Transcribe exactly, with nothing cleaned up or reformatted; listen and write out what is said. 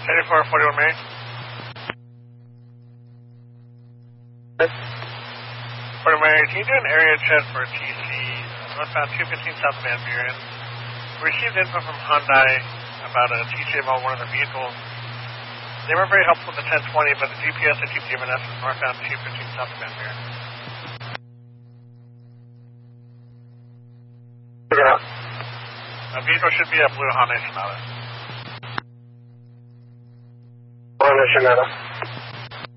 eighty-four forty-one Mary. forty-one Mary, can you do an area check for T C northbound two fifteen South Van Buren? We received info from Hyundai about a T C about one of the vehicles. They were very helpful with the ten twenty, but the G P S they keep giving us is northbound two fifteen South Van Buren. Yeah. A vehicle should be a blue Hyundai Sonata. Honda Sonata.